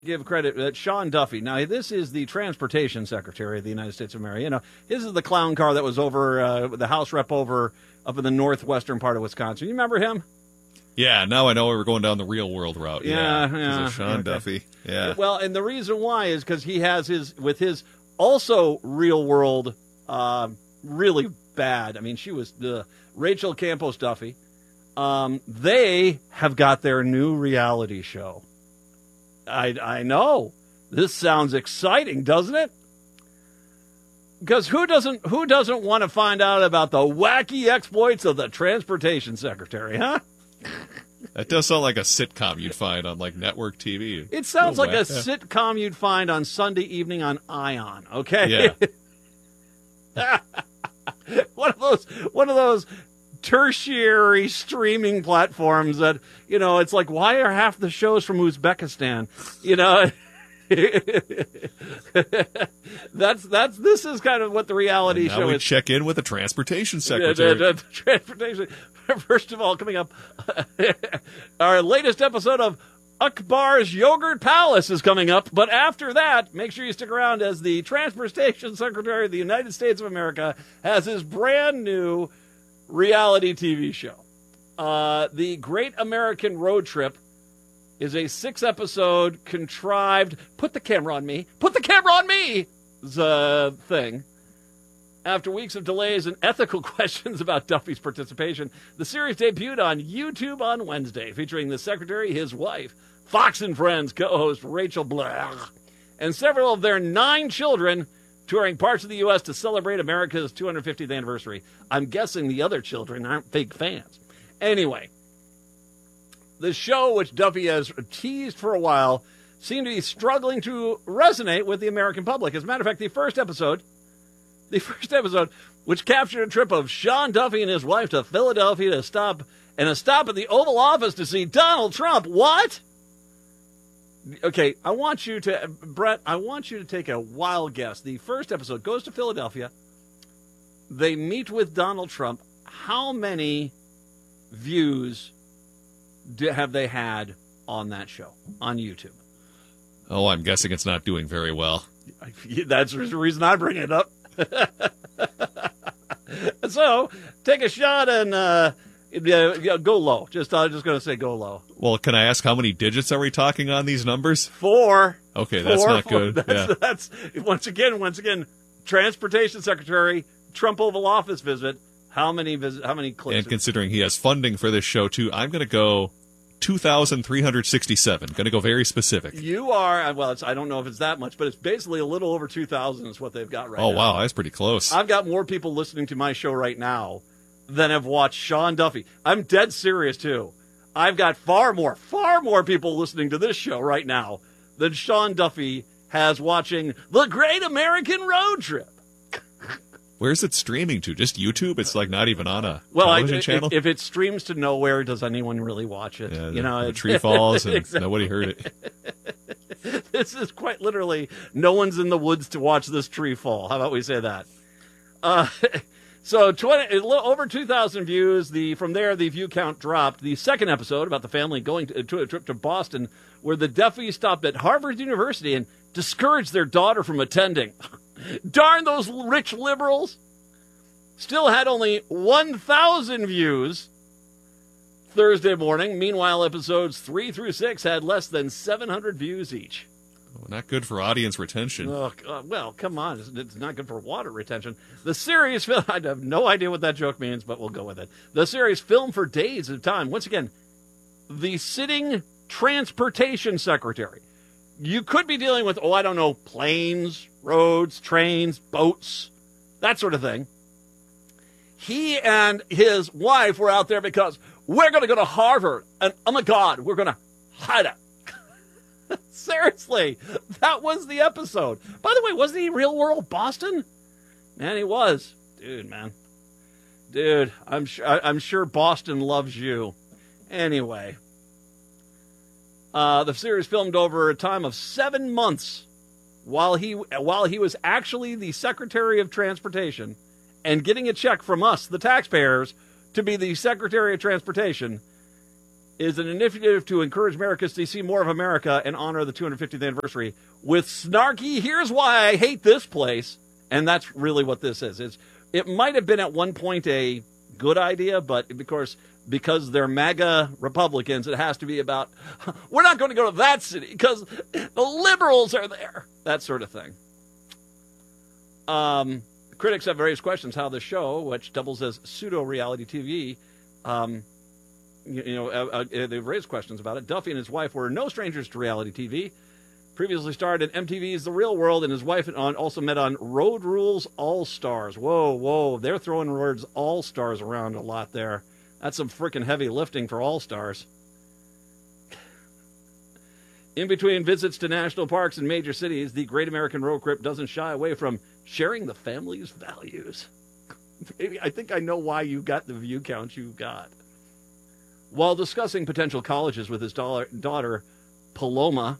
Give credit that Sean Duffy. Now, this is the Transportation Secretary of the United States of America. You know, this is the clown car that was over the House rep over up in the northwestern part of Wisconsin. You remember him? Yeah, now I know we were going down the real world route. Yeah. Sean Duffy. Yeah. Well, and the reason why is because he has his also real world really bad. I mean, she was Rachel Campos Duffy. They have got their new reality show. I know. This sounds exciting, doesn't it? Because who doesn't want to find out about the wacky exploits of the Transportation Secretary, huh? That does sound like a sitcom you'd find on like network TV. It sounds like a sitcom you'd find on Sunday evening on Ion, okay? Yeah. one of those tertiary streaming platforms that, you know, it's like, why are half the shows from Uzbekistan? You know, this is kind of what the reality show is. Check in with the Transportation Secretary. The Transportation. First of all, coming up, our latest episode of Akbar's Yogurt Palace is coming up. But after that, make sure you stick around as the Transportation Secretary of the United States of America has his brand new reality TV show. The Great American Road Trip is a 6-episode contrived, put the camera on me thing. After weeks of delays and ethical questions about Duffy's participation, the series debuted on YouTube on Wednesday, featuring the secretary, his wife, Fox and Friends co-host Rachel Blair, and several of their 9 children touring parts of the U.S. to celebrate America's 250th anniversary. I'm guessing the other children aren't big fans. Anyway, the show, which Duffy has teased for a while, seemed to be struggling to resonate with the American public. As a matter of fact, the first episode, which captured a trip of Sean Duffy and his wife to Philadelphia to stop at the Oval Office to see Donald Trump. What? Okay, Brett, I want you to take a wild guess. The first episode goes to Philadelphia. They meet with Donald Trump. How many views have they had on that show on YouTube? Oh, I'm guessing it's not doing very well. That's the reason I bring it up. So, take a shot and go low. I'm just going to say go low. Well, can I ask how many digits are we talking on these numbers? 4. Okay, that's not good. That's once again, Transportation Secretary, Trump Oval Office visit. How many clicks? And considering he has funding for this show too, I'm going to go 2,367. Going to go very specific. You are, well, I don't know if it's that much, but it's basically a little over 2,000 is what they've got right now. Oh, wow, that's pretty close. I've got more people listening to my show right now than have watched Sean Duffy. I'm dead serious, too. I've got far more people listening to this show right now than Sean Duffy has watching The Great American Road Trip. Where's it streaming to? Just YouTube? It's like not even on a television channel? If it streams to nowhere, does anyone really watch it? Yeah, the tree falls and exactly. Nobody heard it. This is quite literally, no one's in the woods to watch this tree fall. How about we say that? So over 2,000 views. From there, the view count dropped. The second episode about the family going to a trip to Boston, where the Duffys stopped at Harvard University and discouraged their daughter from attending. Darn those rich liberals. Still had only 1,000 views Thursday morning. Meanwhile, episodes 3 through 6 had less than 700 views each. Oh, not good for audience retention. Oh, well, come on. It's not good for water retention. The series, I have no idea what that joke means, but we'll go with it. The series filmed for days at a time. Once again, the sitting Transportation Secretary. You could be dealing with, planes, roads, trains, boats, that sort of thing. He and his wife were out there because we're going to go to Harvard, and oh my God, we're going to hide it. Seriously, that was the episode. By the way, wasn't he real world Boston? Man, he was. Dude, I'm sure Boston loves you. Anyway. The series filmed over a time of 7 months while he was actually the Secretary of Transportation and getting a check from us, the taxpayers, to be the Secretary of Transportation. is an initiative to encourage Americans to see more of America and honor the 250th anniversary with snarky, here's why I hate this place. And that's really what this is. It might have been at one point a good idea, but of course, because they're MAGA Republicans, it has to be about, we're not going to go to that city because the liberals are there. That sort of thing. Critics have various questions how the show, which doubles as pseudo-reality TV, they've raised questions about it. Duffy and his wife were no strangers to reality TV. Previously starred in MTV's The Real World, and his wife also met on Road Rules All-Stars. Whoa, they're throwing words All-Stars around a lot there. That's some freaking heavy lifting for All-Stars. In between visits to national parks and major cities, the Great American Road Trip doesn't shy away from sharing the family's values. I think I know why you got the view count you got. While discussing potential colleges with his daughter, Paloma,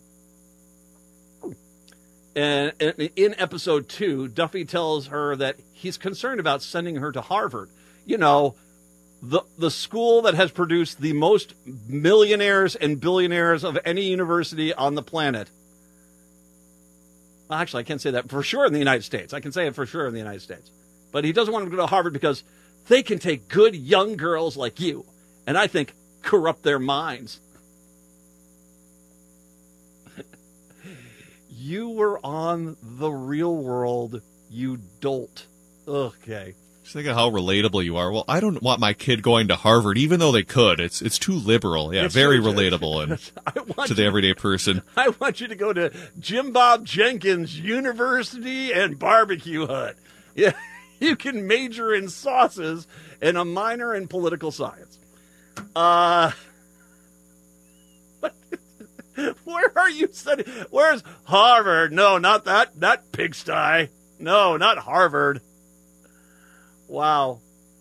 and in episode 2, Duffy tells her that he's concerned about sending her to Harvard. You know, the school that has produced the most millionaires and billionaires of any university on the planet. Well, actually, I can't say that for sure in the United States. I can say it for sure in the United States. But he doesn't want them to go to Harvard because they can take good young girls like you, and I think corrupt their minds. You were on The Real World, you dolt. Okay. Just think of how relatable you are. Well, I don't want my kid going to Harvard, even though they could. It's too liberal. Yeah, it's very relatable and to the everyday person. I want you to go to Jim Bob Jenkins University and Barbecue Hut. Yeah, you can major in sauces and a minor in political science. Where are you studying? Where's Harvard? No, not that pigsty. No, not Harvard. Wow.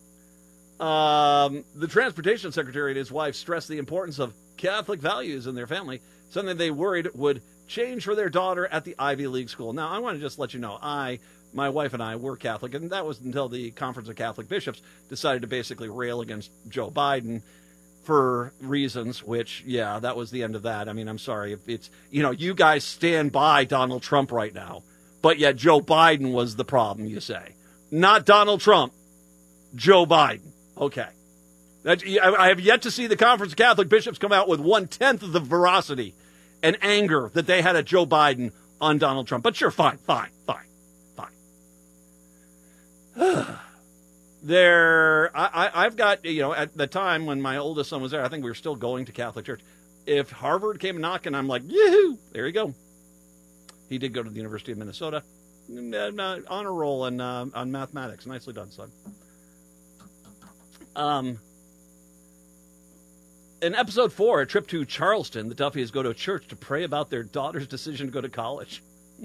The transportation secretary and his wife stressed the importance of Catholic values in their family, something they worried would change for their daughter at the Ivy League school. Now, I want to just let you know, my wife and I were Catholic, and that was until the Conference of Catholic Bishops decided to basically rail against Joe Biden for reasons which, yeah, that was the end of that. I mean, I'm sorry. It's, you guys stand by Donald Trump right now, but yet Joe Biden was the problem, you say. Not Donald Trump, Joe Biden. Okay. I have yet to see the Conference of Catholic Bishops come out with 1/10 of the veracity and anger that they had at Joe Biden on Donald Trump. But sure, fine. I've got, at the time when my oldest son was there, I think we were still going to Catholic church. If Harvard came knocking, I'm like, yoo-hoo, there you go. He did go to the University of Minnesota. Honor roll on mathematics. Nicely done, son. In episode 4, a trip to Charleston, the Duffys go to a church to pray about their daughter's decision to go to college.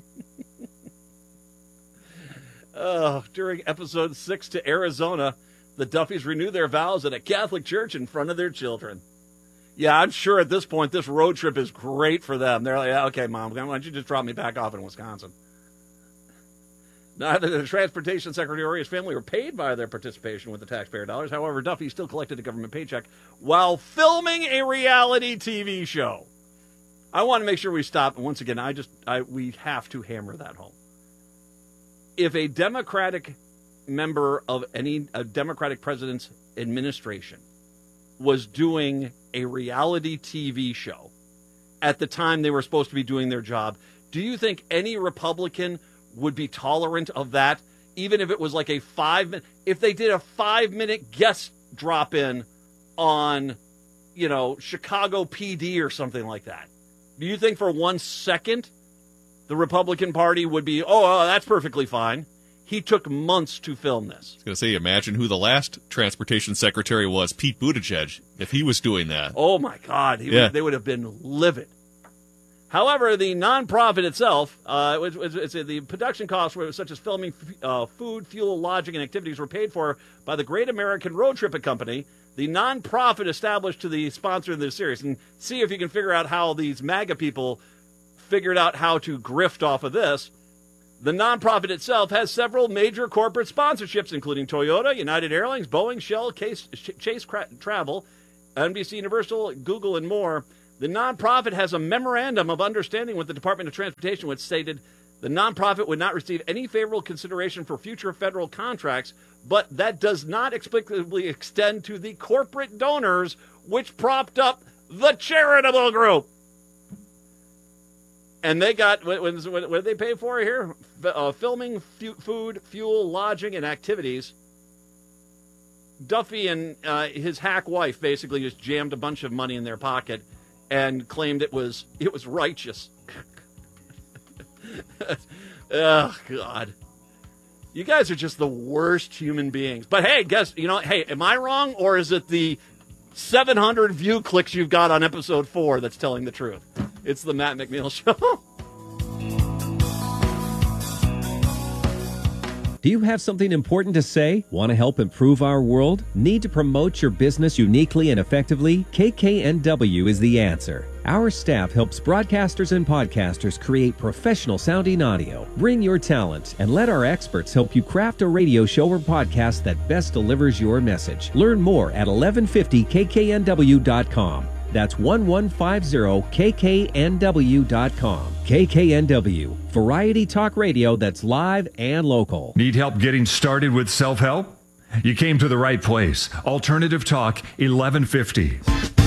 During episode 6 to Arizona, the Duffys renew their vows at a Catholic church in front of their children. Yeah, I'm sure at this point this road trip is great for them. They're like, okay, Mom, why don't you just drop me back off in Wisconsin? Neither the transportation secretary or his family were paid by their participation with the taxpayer dollars. However, Duffy still collected a government paycheck while filming a reality TV show. I want to make sure we stop. And once again, we have to hammer that home. If a Democratic member of a Democratic president's administration was doing a reality TV show at the time they were supposed to be doing their job, do you think any Republican would be tolerant of that, even if it was like if they did a 5-minute guest drop-in on, Chicago PD or something like that? Do you think for 1 second the Republican Party would be, that's perfectly fine? He took months to film this. I was going to say, imagine who the last transportation secretary was, Pete Buttigieg, if he was doing that. Oh, my God. They would have been livid. However, the nonprofit itself, the production costs, such as filming, food, fuel, lodging, and activities, were paid for by the Great American Road Trip Company, the nonprofit established to the sponsor of this series. And see if you can figure out how these MAGA people figured out how to grift off of this. The nonprofit itself has several major corporate sponsorships, including Toyota, United Airlines, Boeing, Shell, Chase Travel, NBC Universal, Google, and more. The nonprofit has a memorandum of understanding with the Department of Transportation, which stated the nonprofit would not receive any favorable consideration for future federal contracts, but that does not explicitly extend to the corporate donors, which propped up the charitable group. And they got, what did they pay for here? Filming, food, fuel, lodging, and activities. Duffy and his hack wife basically just jammed a bunch of money in their pocket and claimed it was righteous. Oh, God. You guys are just the worst human beings. But hey, am I wrong, or is it the 700 view clicks you've got on episode 4 that's telling the truth? It's the Matt McNeil Show. Do you have something important to say? Want to help improve our world? Need to promote your business uniquely and effectively? KKNW is the answer. Our staff helps broadcasters and podcasters create professional sounding audio. Bring your talent and let our experts help you craft a radio show or podcast that best delivers your message. Learn more at 1150kknw.com. That's 1150kknw.com. KKNW, variety talk radio that's live and local. Need help getting started with self-help? You came to the right place. Alternative Talk 1150.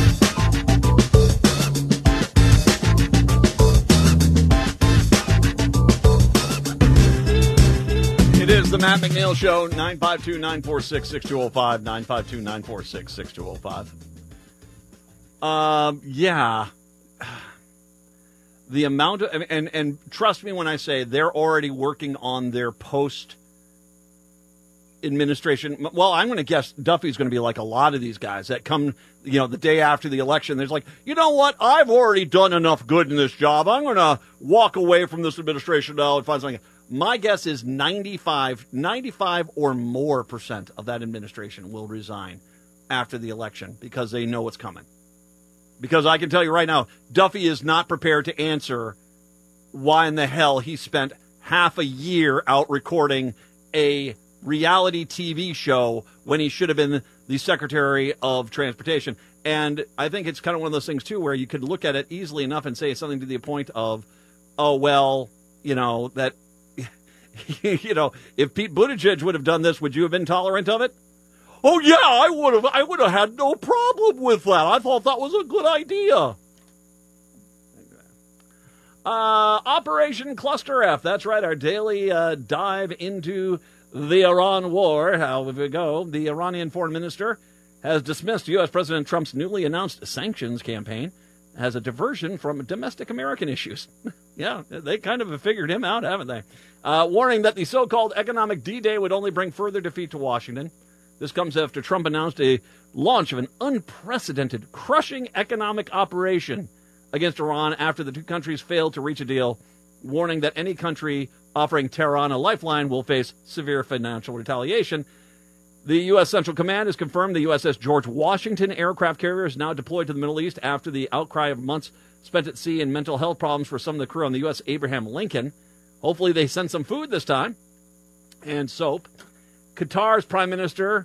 It is the Matt McNeil Show, 952-946-6205, 952-946-6205. Yeah. The amount of, and trust me when I say they're already working on their post-administration. Well, I'm going to guess Duffy's going to be like a lot of these guys that come, the day after the election. There's like, you know what? I've already done enough good in this job. I'm going to walk away from this administration now and find something. My guess is 95 or more % of that administration will resign after the election because they know what's coming. Because I can tell you right now, Duffy is not prepared to answer why in the hell he spent half a year out recording a reality TV show when he should have been the Secretary of Transportation. And I think it's kind of one of those things, too, where you could look at it easily enough and say something to the point of, oh, well, that, if Pete Buttigieg would have done this, would you have been tolerant of it? Oh, yeah, I would have had no problem with that. I thought that was a good idea. Operation Cluster F. That's right, our daily dive into the Iran war. How we go. The Iranian foreign minister has dismissed U.S. President Trump's newly announced sanctions campaign as a diversion from domestic American issues. Yeah, they kind of have figured him out, haven't they? Warning that the so-called economic D-Day would only bring further defeat to Washington. This comes after Trump announced a launch of an unprecedented, crushing economic operation against Iran after the two countries failed to reach a deal, warning that any country offering Tehran a lifeline will face severe financial retaliation. The U.S. Central Command has confirmed the USS George Washington aircraft carrier is now deployed to the Middle East after the outcry of months spent at sea and mental health problems for some of the crew on the U.S. Abraham Lincoln. Hopefully they send some food this time and soap. Qatar's prime minister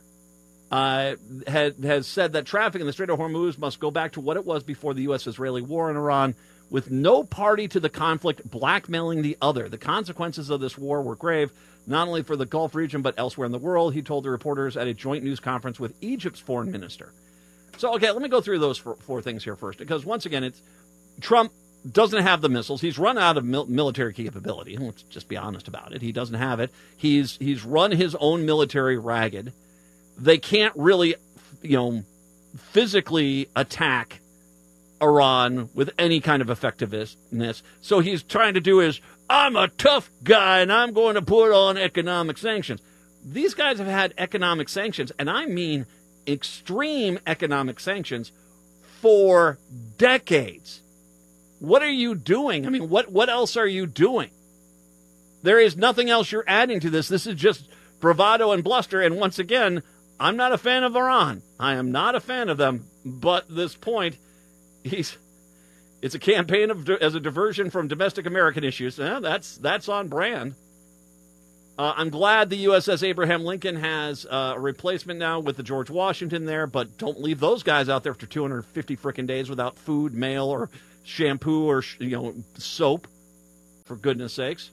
has said that traffic in the Strait of Hormuz must go back to what it was before the U.S.-Israeli war in Iran, with no party to the conflict blackmailing the other. The consequences of this war were grave, not only for the Gulf region, but elsewhere in the world, he told the reporters at a joint news conference with Egypt's foreign minister. So, okay, let me go through those four things here first, because once again, Trump doesn't have the missiles. He's run out of military capability. Let's just be honest about it. He doesn't have it. He's run his own military ragged. They can't really, physically attack Iran with any kind of effectiveness. So he's trying to do is, I'm a tough guy and I'm going to put on economic sanctions. These guys have had economic sanctions, and I mean extreme economic sanctions, for decades. What are you doing? I mean, what else are you doing? There is nothing else you're adding to this. This is just bravado and bluster. And once again, I'm not a fan of Iran. I am not a fan of them. But this point, it's a campaign as a diversion from domestic American issues. That's on brand. I'm glad the USS Abraham Lincoln has a replacement now with the George Washington there, but don't leave those guys out there for 250 frickin' days without food, mail, or shampoo, or soap, for goodness sakes.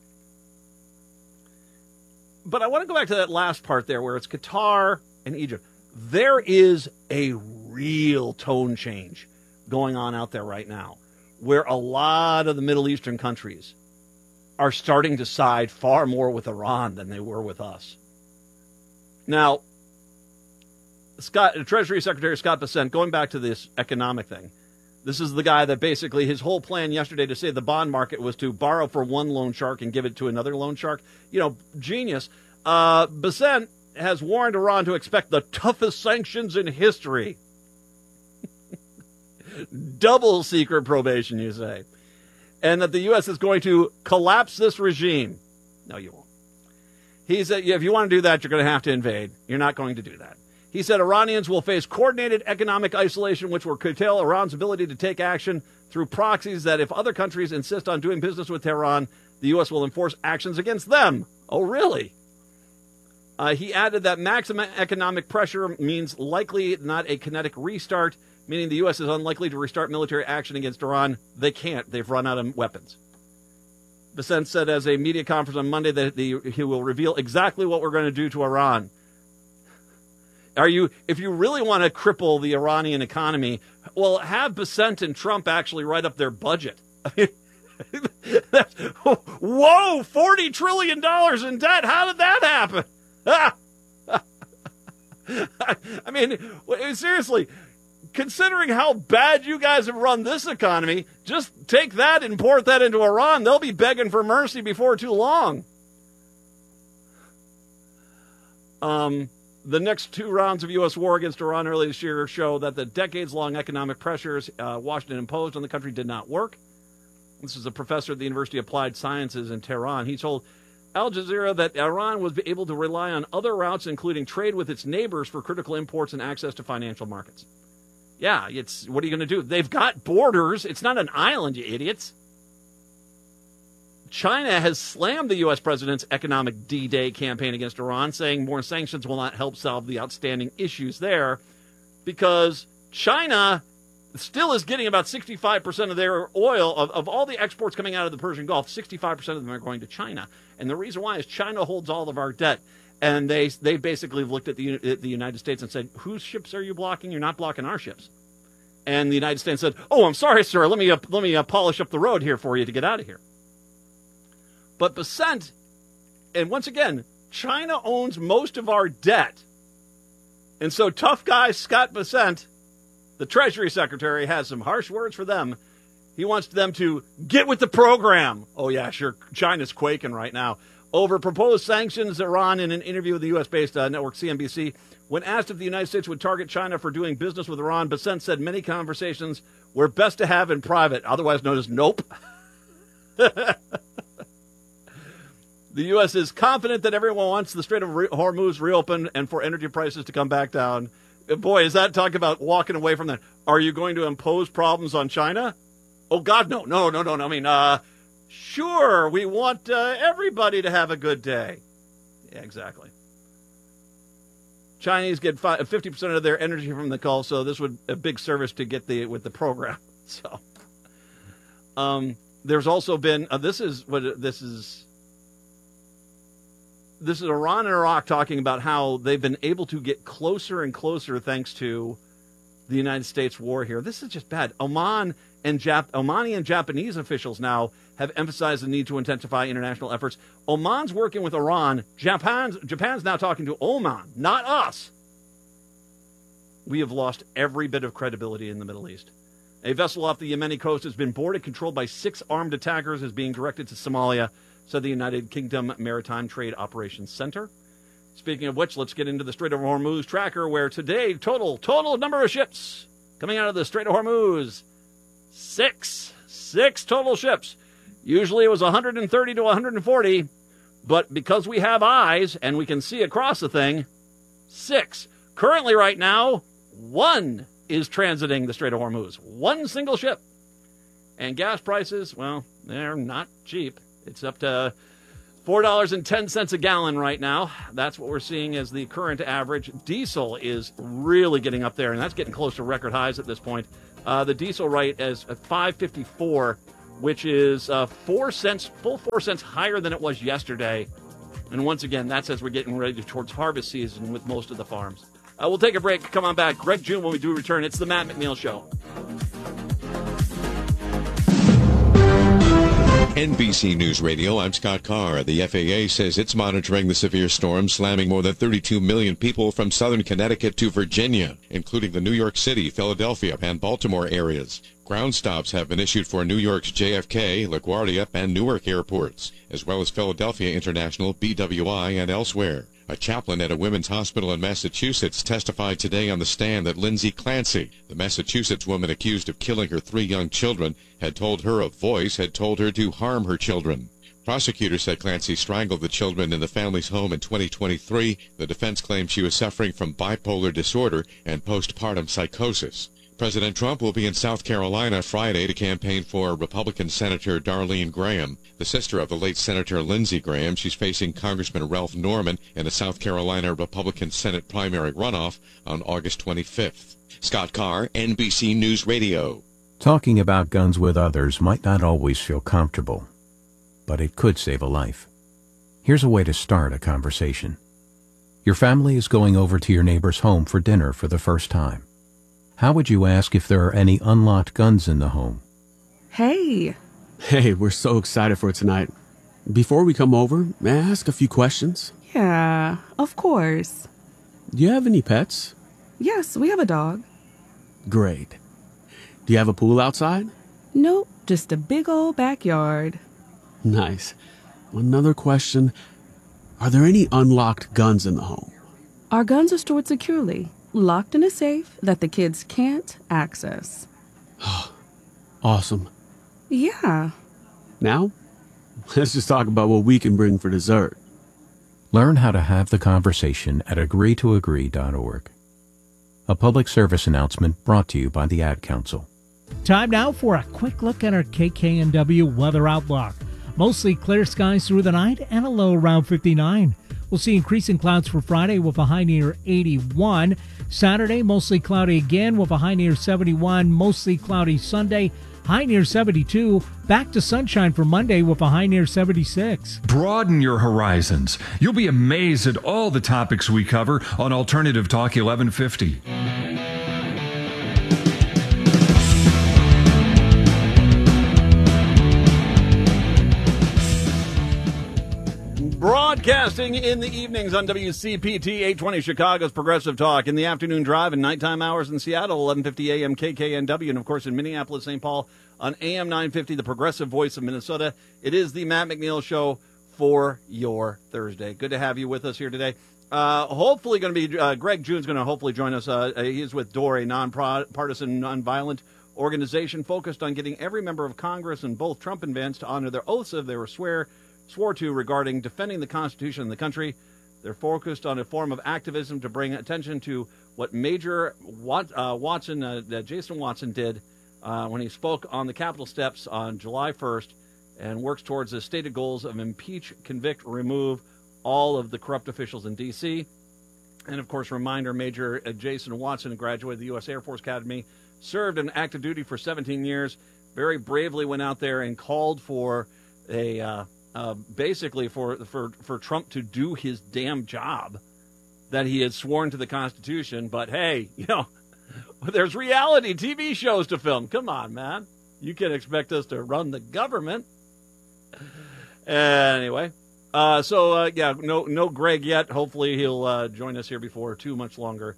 But I want to go back to that last part there where it's Qatar and Egypt. There is a real tone change going on out there right now, where a lot of the Middle Eastern countries are starting to side far more with Iran than they were with us. Now, Treasury Secretary Scott Bessent, going back to this economic thing, this is the guy that basically his whole plan yesterday to save the bond market was to borrow for one loan shark and give it to another loan shark. Genius. Bessent has warned Iran to expect the toughest sanctions in history. Double secret probation, you say. And that the U.S. is going to collapse this regime. No, you won't. He said, if you want to do that, you're going to have to invade. You're not going to do that. He said Iranians will face coordinated economic isolation, which will curtail Iran's ability to take action through proxies that if other countries insist on doing business with Tehran, the U.S. will enforce actions against them. Oh, really? He added that maximum economic pressure means likely not a kinetic restart, meaning the U.S. is unlikely to restart military action against Iran. They can't. They've run out of weapons. Bessent said as a media conference on Monday that he will reveal exactly what we're going to do to Iran. If you really want to cripple the Iranian economy, well, have Bessent and Trump actually write up their budget. Whoa, $40 trillion in debt. How did that happen? I mean, seriously, considering how bad you guys have run this economy, just take that and import that into Iran. They'll be begging for mercy before too long. The next two rounds of U.S. war against Iran earlier this year show that the decades-long economic pressures Washington imposed on the country did not work. This is a professor at the University of Applied Sciences in Tehran. He told Al Jazeera that Iran was able to rely on other routes, including trade with its neighbors for critical imports and access to financial markets. Yeah, what are you going to do? They've got borders. It's not an island, you idiots. China has slammed the U.S. president's economic D-Day campaign against Iran, saying more sanctions will not help solve the outstanding issues there because China still is getting about 65% of their oil, of all the exports coming out of the Persian Gulf, 65% of them are going to China. And the reason why is China holds all of our debt. And they basically looked at the United States and said, whose ships are you blocking? You're not blocking our ships. And the United States said, oh, I'm sorry, sir. Let me polish up the road here for you to get out of here. But Bessent, and once again, China owns most of our debt. And so tough guy Scott Bessent, the Treasury Secretary, has some harsh words for them. He wants them to get with the program. Oh, yeah, sure. China's quaking right now. Over proposed sanctions, Iran, in an interview with the U.S.-based network CNBC, when asked if the United States would target China for doing business with Iran, Bessent said many conversations were best to have in private, otherwise known as nope. The U.S. is confident that everyone wants the Strait of Hormuz reopened and for energy prices to come back down. Boy, is that talk about walking away from that. Are you going to impose problems on China? Oh, God, no. No. I mean, sure, we want everybody to have a good day. Yeah, exactly. Chinese get 50% of their energy from the Gulf, so this would a big service to get with the program. So, there's also been this is Iran and Iraq talking about how they've been able to get closer and closer thanks to the United States war here. This is just bad. Omani and Japanese officials now have emphasized the need to intensify international efforts. Oman's working with Iran. Japan's now talking to Oman, not us. We have lost every bit of credibility in the Middle East. A vessel off the Yemeni coast has been boarded, controlled by 6 armed attackers, is being directed to Somalia, said the United Kingdom Maritime Trade Operations Center. Speaking of which, let's get into the Strait of Hormuz tracker, where today, total number of ships coming out of the Strait of Hormuz, 6 total ships. Usually it was 130 to 140, but because we have eyes and we can see across the thing, 6. Currently right now, 1 is transiting the Strait of Hormuz. 1 single ship. And gas prices, well, they're not cheap. It's up to $4.10 a gallon right now. That's what we're seeing as the current average. Diesel is really getting up there, and that's getting close to record highs at this point. The diesel rate is at $5.54, which is 4 cents, full 4 cents higher than it was yesterday. And once again, that's as we're getting ready towards harvest season with most of the farms. We'll take a break. Come on back. Greg June when we do return. It's the Matt McNeil Show. NBC News Radio, I'm Scott Carr. The FAA says it's monitoring the severe storm slamming more than 32 million people from southern Connecticut to Virginia, including the New York City, Philadelphia, and Baltimore areas. Ground stops have been issued for New York's JFK, LaGuardia, and Newark airports, as well as Philadelphia International, BWI, and elsewhere. A chaplain at a women's hospital in Massachusetts testified today on the stand that Lindsay Clancy, the Massachusetts woman accused of killing her 3 young children, had told her a voice had told her to harm her children. Prosecutors said Clancy strangled the children in the family's home in 2023. The defense claimed she was suffering from bipolar disorder and postpartum psychosis. President Trump will be in South Carolina Friday to campaign for Republican Senator Darlene Graham, the sister of the late Senator Lindsey Graham. She's facing Congressman Ralph Norman in a South Carolina Republican Senate primary runoff on August 25th. Scott Carr, NBC News Radio. Talking about guns with others might not always feel comfortable, but it could save a life. Here's a way to start a conversation. Your family is going over to your neighbor's home for dinner for the first time. How would you ask if there are any unlocked guns in the home? Hey, we're so excited for tonight. Before we come over, may I ask a few questions? Yeah, of course. Do you have any pets? Yes, we have a dog. Great. Do you have a pool outside? Nope, just a big old backyard. Nice. Another question. Are there any unlocked guns in the home? Our guns are stored securely, locked in a safe that the kids can't access. Awesome. Yeah. Now, let's just talk about what we can bring for dessert. Learn how to have the conversation at agreetoagree.org. A public service announcement brought to you by the Ad Council. Time now for a quick look at our KKNW weather outlook. Mostly clear skies through the night and a low around 59. We'll see increasing clouds for Friday with a high near 81. Saturday, mostly cloudy again with a high near 71. Mostly cloudy Sunday, high near 72. Back to sunshine for Monday with a high near 76. Broaden your horizons. You'll be amazed at all the topics we cover on Alternative Talk 1150. Broadcasting in the evenings on WCPT 820 Chicago's Progressive Talk. In the afternoon drive and nighttime hours in Seattle, 1150 AM KKNW. And, of course, in Minneapolis, St. Paul on AM 950, the Progressive Voice of Minnesota. It is the Matt McNeil Show for your Thursday. Good to have you with us here today. Hopefully going to be Greg June's going to hopefully join us. He is with DOOR, a nonpartisan, nonviolent organization focused on getting every member of Congress and both Trump and Vance to honor their oaths if they were swore to regarding defending the Constitution and the country. They're focused on a form of activism to bring attention to what Major Jason Watson did when he spoke on the Capitol steps on July 1st and works towards the stated goals of impeach, convict, remove all of the corrupt officials in D.C. And, of course, reminder, Major Jason Watson graduated the U.S. Air Force Academy, served in active duty for 17 years, very bravely went out there and called for basically for Trump to do his damn job that he had sworn to the Constitution. But hey, there's reality TV shows to film. Come on, man. You can't expect us to run the government. Anyway, no Greg yet. Hopefully he'll join us here before too much longer.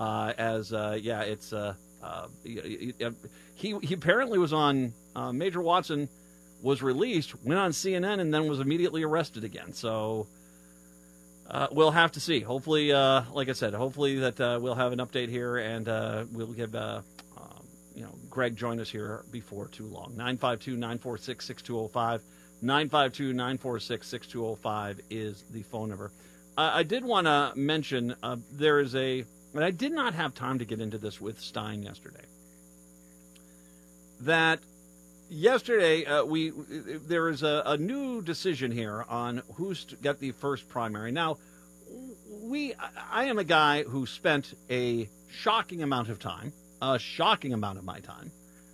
He apparently was on Major Watson was released, went on CNN, and then was immediately arrested again. So we'll have to see. Hopefully, like I said, hopefully that we'll have an update here, and we'll give Greg join us here before too long. 952-946-6205. 952-946-6205 is the phone number. I did want to mention there is and I did not have time to get into this with Stein yesterday, that yesterday, there is a new decision here on who's got the first primary. Now, I am a guy who spent a shocking amount of my time,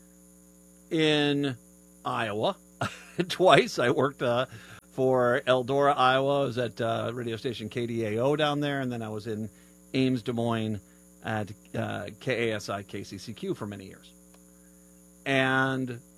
in Iowa. Twice. I worked for Eldora, Iowa. I was at radio station KDAO down there, and then I was in Ames, Des Moines at KASI, KCCQ for many years. And